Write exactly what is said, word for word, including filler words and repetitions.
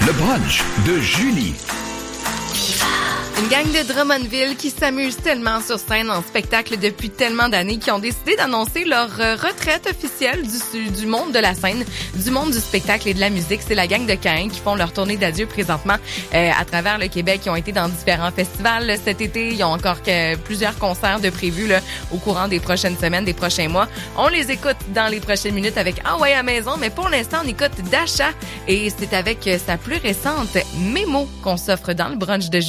Le brunch de Julie. Une gang de Drummondville qui s'amuse tellement sur scène en spectacle depuis tellement d'années qui ont décidé d'annoncer leur euh, retraite officielle du, du monde de la scène, du monde du spectacle et de la musique. C'est la gang de Caïn qui font leur tournée d'adieu présentement euh, à travers le Québec. Ils ont été dans différents festivals cet été. Ils ont encore que, plusieurs concerts de prévus là, au courant des prochaines semaines, des prochains mois. On les écoute dans les prochaines minutes avec Ah ouais à maison, mais pour l'instant, on écoute Dasha et c'est avec sa plus récente Mémo qu'on s'offre dans le brunch de Julie.